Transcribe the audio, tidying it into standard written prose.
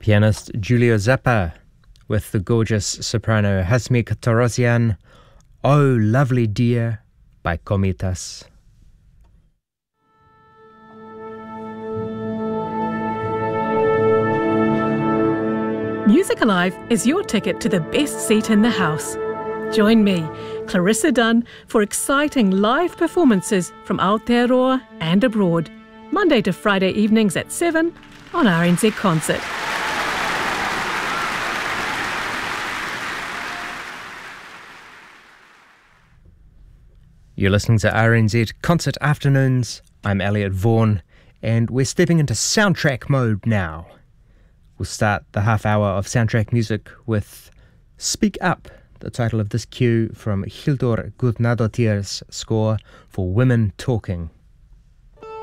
Pianist Giulio Zappa with the gorgeous soprano Hasmik Torosian, Oh Lovely Dear by Komitas. Music Alive is your ticket to the best seat in the house. Join me, Clarissa Dunn, for exciting live performances from Aotearoa and abroad, Monday to Friday evenings at 7 on RNZ Concert. You're listening to RNZ Concert Afternoons. I'm Elliot Vaughan, and we're stepping into soundtrack mode now. We'll start the half hour of soundtrack music with Speak Up, the title of this cue from Hildur Guðnadóttir's score for Women Talking.